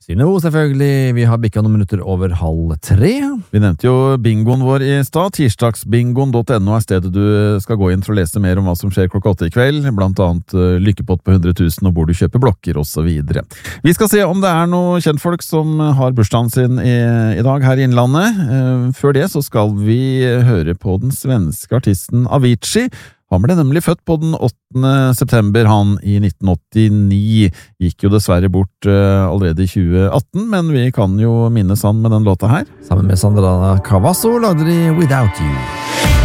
Si nå selvfølgelig, vi har bikket noen minutter over 2:30. Vi nevnte jo bingoen vår i stad. Tirsdagsbingoen.no er stedet du skal gå inn for å lese mer om hva som skjer klokka 8 i kveld, blant annet lykkepott på 100 000 og hvor du kjøper blokker og så videre. Vi skal se om det er noen kjentfolk som har bursdagen sin i dag her i Innlandet. Før det så skal vi høre på den svenske artisten Avicii. Han ble nemlig født på den 8. september, han i 1989. Gikk jo dessverre bort allerede i 2018, men vi kan jo minnes han med den låta her. Sammen med Sandra Cavasso lagde de Without You.